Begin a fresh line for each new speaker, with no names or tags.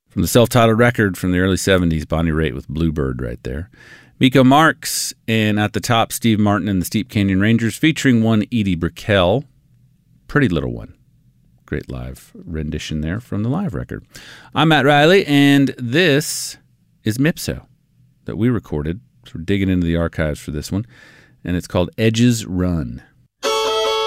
From the self-titled record from the early 70s, Bonnie Raitt with Bluebird right there. Miko Marks, and at the top, Steve Martin and the Steep Canyon Rangers, featuring one Edie Brickell. Pretty Little One. Great live rendition there from the live record. I'm Matt Riley, and this is Mipso that we recorded. So we're digging into the archives for this one, and it's called Edges Run.